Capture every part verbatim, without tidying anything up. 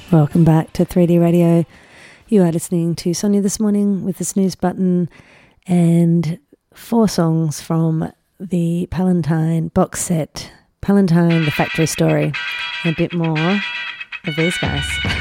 Welcome back to three D Radio. You are listening to Sonia This Morning with the snooze button and four songs from the Palantine box set, Palantine, The Factory Story, and a bit more of these guys.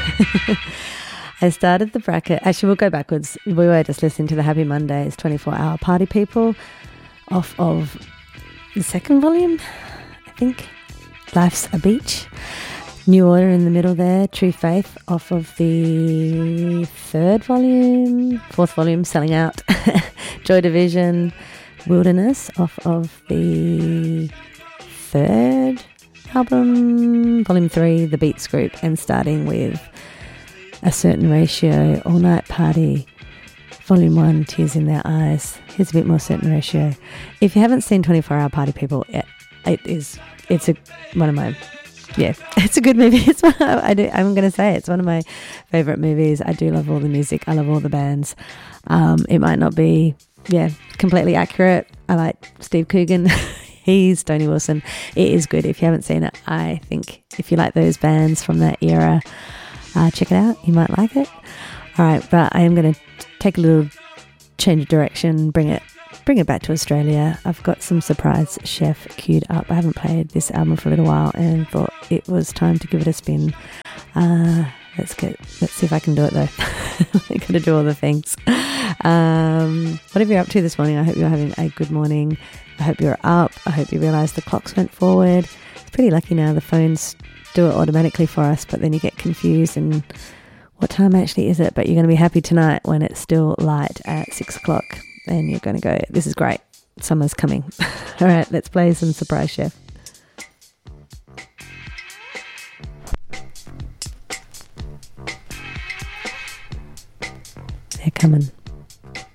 I started the bracket, actually we'll go backwards. We were just listening to the Happy Mondays twenty-four hour Party People off of the second volume, I think, Life's a Beach. New Order in the middle there, True Faith off of the third volume, fourth volume, Selling Out. Joy Division, Wilderness off of the third album, volume three, The Beats Group, and starting with A Certain Ratio, All Night Party, volume one, Tears in Their Eyes. Here's a bit more Certain Ratio. If you haven't seen twenty-four hour Party People, it, it is, it's a, one of my... Yeah, it's a good movie. It's one of, I do, I'm going to say it's one of my favourite movies. I do love all the music. I love all the bands. Um, it might not be, yeah, completely accurate. I like Steve Coogan. He's Tony Wilson. It is good. If you haven't seen it, I think if you like those bands from that era, uh, check it out. You might like it. All right, but I am going to take a little change of direction, bring it Bring it back to Australia. I've got some surprise chef queued up. I haven't played this album for a little while and thought it was time to give it a spin. Uh, let's get. Let's see if I can do it though. I'm going to do all the things. Um, whatever you're up to this morning, I hope you're having a good morning. I hope you're up. I hope you realise the clocks went forward. It's pretty lucky now. The phones do it automatically for us, but then you get confused and what time actually is it? But you're going to be happy tonight when it's still light at six o'clock. And you're going to go, this is great. Summer's coming. All right, let's play some Surprise Chef. They're coming.